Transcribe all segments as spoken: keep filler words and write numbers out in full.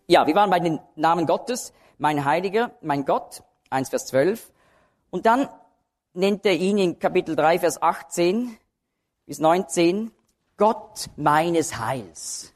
Ja, wir waren bei den Namen Gottes, mein Heiliger, mein Gott, eins Vers zwölf. Und dann nennt er ihn in Kapitel drei, Vers achtzehn bis neunzehn, Gott meines Heils.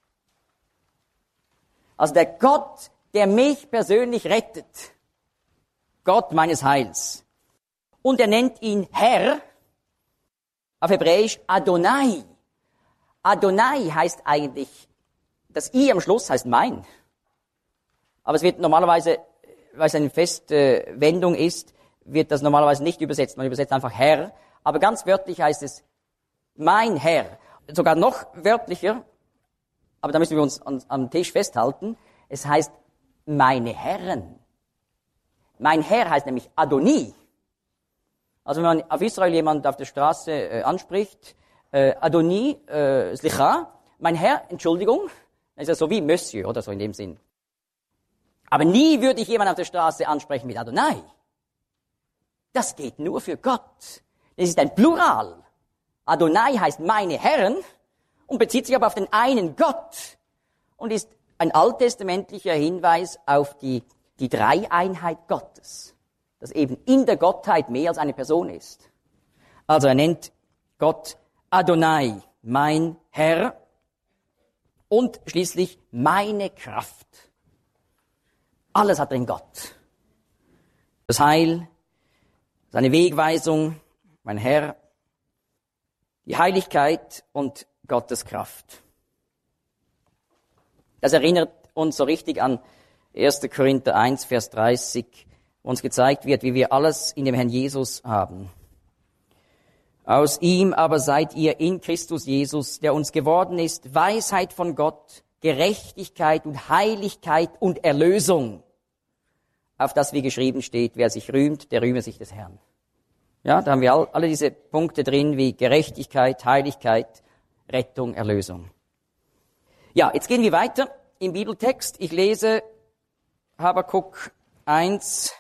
Also der Gott, der mich persönlich rettet. Gott meines Heils. Und er nennt ihn Herr, auf Hebräisch Adonai. Adonai heißt eigentlich, das I am Schluss heißt mein. Aber es wird normalerweise, weil es eine feste Wendung ist, wird das normalerweise nicht übersetzt. Man übersetzt einfach Herr. Aber ganz wörtlich heißt es mein Herr. Sogar noch wörtlicher, aber da müssen wir uns an, am Tisch festhalten, es heißt meine Herren. Mein Herr heißt nämlich Adoni. Also wenn man auf Israel jemand auf der Straße äh, anspricht, äh, Adoni, äh, Slicha, mein Herr, Entschuldigung, das ist ja so wie Monsieur oder so in dem Sinn. Aber nie würde ich jemanden auf der Straße ansprechen mit Adonai. Das geht nur für Gott. Das ist ein Plural. Adonai heißt meine Herren und bezieht sich aber auf den einen Gott und ist ein alttestamentlicher Hinweis auf die, die Dreieinheit Gottes, dass eben in der Gottheit mehr als eine Person ist. Also er nennt Gott Adonai, mein Herr, und schließlich meine Kraft. Alles hat er in Gott. Das Heil, seine Wegweisung, mein Herr, die Heiligkeit und Gottes Kraft. Das erinnert uns so richtig an erster Korinther eins, Vers dreißig, wo uns gezeigt wird, wie wir alles in dem Herrn Jesus haben. Aus ihm aber seid ihr in Christus Jesus, der uns geworden ist, Weisheit von Gott, Gerechtigkeit und Heiligkeit und Erlösung, auf das wie geschrieben steht, wer sich rühmt, der rühme sich des Herrn. Ja, da haben wir all, alle diese Punkte drin, wie Gerechtigkeit, Heiligkeit, Rettung, Erlösung. Ja, jetzt gehen wir weiter im Bibeltext. Ich lese Habakuk eins,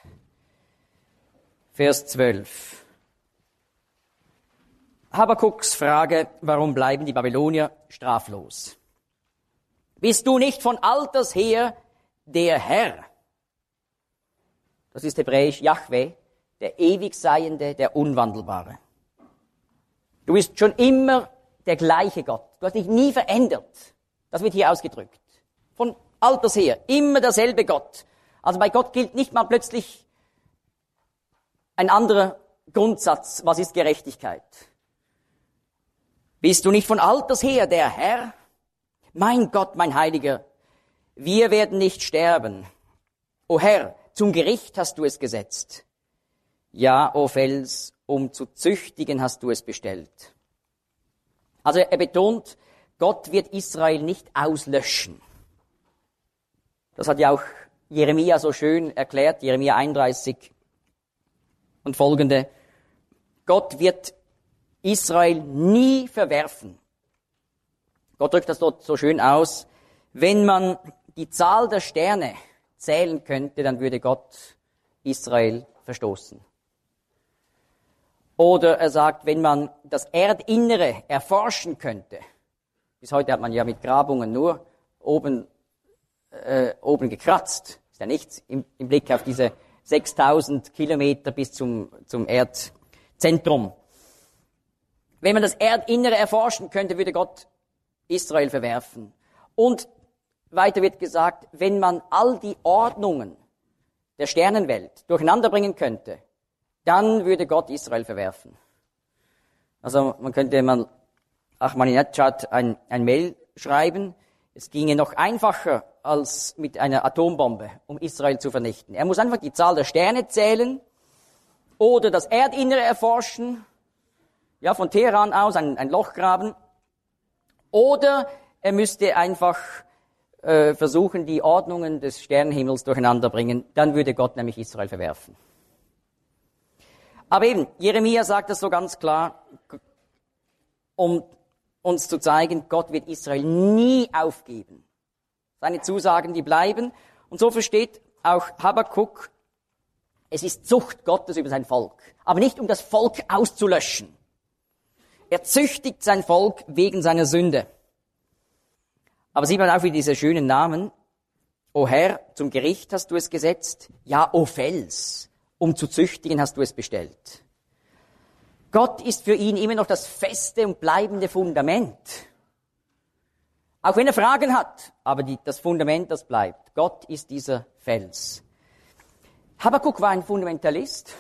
Vers zwölf. Habakuks Frage, warum bleiben die Babylonier straflos? Bist du nicht von alters her der Herr? Das ist hebräisch Yahweh, der ewig Seiende, der Unwandelbare. Du bist schon immer der gleiche Gott. Du hast dich nie verändert. Das wird hier ausgedrückt. Von alters her, immer derselbe Gott. Also bei Gott gilt nicht mal plötzlich ein anderer Grundsatz. Was ist Gerechtigkeit? Bist du nicht von alters her der Herr? Mein Gott, mein Heiliger, wir werden nicht sterben. O Herr, zum Gericht hast du es gesetzt. Ja, o Fels, um zu züchtigen hast du es bestellt. Also er betont, Gott wird Israel nicht auslöschen. Das hat ja auch Jeremia so schön erklärt, Jeremia einunddreißig und folgende. Gott wird Israel nie verwerfen. Gott drückt das dort so schön aus. Wenn man die Zahl der Sterne zählen könnte, dann würde Gott Israel verstoßen. Oder er sagt, wenn man das Erdinnere erforschen könnte, bis heute hat man ja mit Grabungen nur oben, äh, oben gekratzt, ist ja nichts im, im Blick auf diese sechstausend Kilometer bis zum, zum Erdzentrum. Wenn man das Erdinnere erforschen könnte, würde Gott Israel verwerfen. Und weiter wird gesagt, wenn man all die Ordnungen der Sternenwelt durcheinander bringen könnte, dann würde Gott Israel verwerfen. Also man könnte man Ahmadinejad ein, ein Mail schreiben, es ginge noch einfacher als mit einer Atombombe, um Israel zu vernichten. Er muss einfach die Zahl der Sterne zählen oder das Erdinnere erforschen, ja, von Teheran aus ein, ein Loch graben, oder er müsste einfach äh, versuchen, die Ordnungen des Sternenhimmels durcheinander bringen, dann würde Gott nämlich Israel verwerfen. Aber eben, Jeremia sagt das so ganz klar, um uns zu zeigen, Gott wird Israel nie aufgeben. Seine Zusagen, die bleiben. Und so versteht auch Habakuk, es ist Zucht Gottes über sein Volk. Aber nicht, um das Volk auszulöschen. Er züchtigt sein Volk wegen seiner Sünde. Aber sieht man auch wieder diese schönen Namen. O Herr, zum Gericht hast du es gesetzt. Ja, o Fels, um zu züchtigen hast du es bestellt. Gott ist für ihn immer noch das feste und bleibende Fundament. Auch wenn er Fragen hat, aber die, das Fundament, das bleibt. Gott ist dieser Fels. Habakuk war ein Fundamentalist.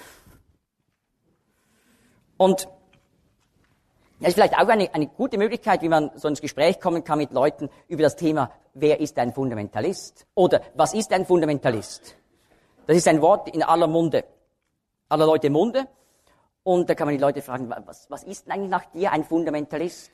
Und das ist vielleicht auch eine, eine gute Möglichkeit, wie man so ins Gespräch kommen kann mit Leuten über das Thema, wer ist ein Fundamentalist? Oder was ist ein Fundamentalist? Das ist ein Wort in aller Munde, aller Leute Munde. Und da kann man die Leute fragen, was, was ist eigentlich nach dir ein Fundamentalist?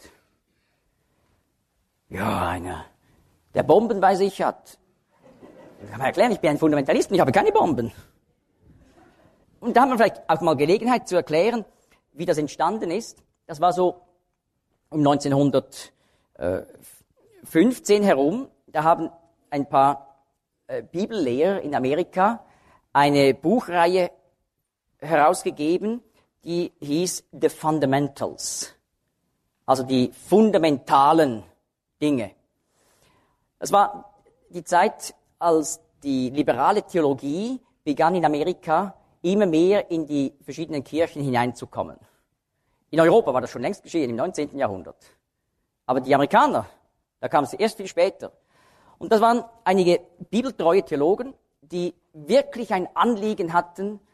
Ja, einer, der Bomben bei sich hat. Das kann man erklären, ich bin ein Fundamentalist und ich habe keine Bomben. Und da haben wir vielleicht auch mal Gelegenheit zu erklären, wie das entstanden ist. Das war so um neunzehnhundertfünfzehn herum. Da haben ein paar äh, Bibellehrer in Amerika eine Buchreihe herausgegeben, die hieß The Fundamentals. Also die fundamentalen Dinge. Das war die Zeit, als die liberale Theologie begann in Amerika immer mehr in die verschiedenen Kirchen hineinzukommen. In Europa war das schon längst geschehen, im neunzehnten Jahrhundert. Aber die Amerikaner, da kam es erst viel später. Und das waren einige bibeltreue Theologen, die wirklich ein Anliegen hatten,